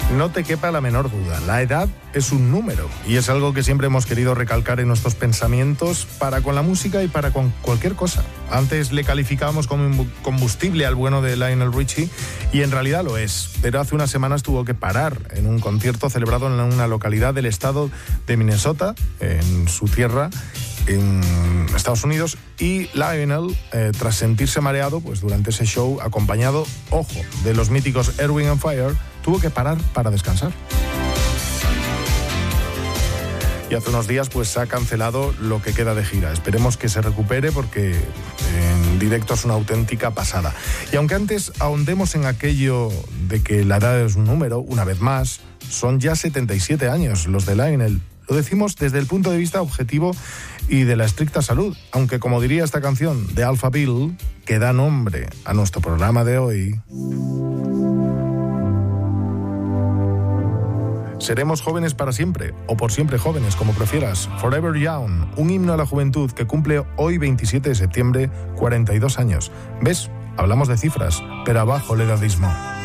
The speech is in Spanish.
No te quepa la menor duda, la edad es un número y es algo que siempre hemos querido recalcar en nuestros pensamientos para con la música y para con cualquier cosa. Antes le calificábamos como combustible al bueno de Lionel Richie y en realidad lo es, pero hace unas semanas tuvo que parar en un concierto celebrado en una localidad del estado de Minnesota, en su tierra, en Estados Unidos, y Lionel, tras sentirse mareado, pues durante ese show, acompañado, ojo, de los míticos Earth, Wind and Fire, tuvo que parar para descansar. Y hace unos días pues se ha cancelado lo que queda de gira. Esperemos que se recupere porque en directo es una auténtica pasada. Y aunque antes ahondemos en aquello de que la edad es un número, una vez más, son ya 77 años los de Lionel. Lo decimos desde el punto de vista objetivo y de la estricta salud, aunque como diría esta canción de Alpha Bill, que da nombre a nuestro programa de hoy, seremos jóvenes para siempre, o por siempre jóvenes, como prefieras. Forever Young, un himno a la juventud que cumple hoy 27 de septiembre 42 años. ¿Ves? Hablamos de cifras, pero abajo el edadismo.